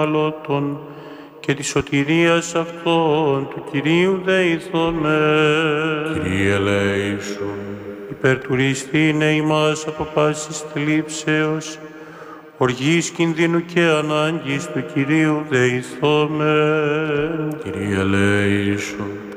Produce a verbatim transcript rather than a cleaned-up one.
αλλότων και της σωτηρίας αυτών του Κυρίου δεηθώμε. Κύριε ελέησον. Υπερτουριστήνε ημάς από πάσης θλίψεως, οργής κινδύνου και ανάγκης του Κυρίου δεηθώμε. Κύριε ελέησον.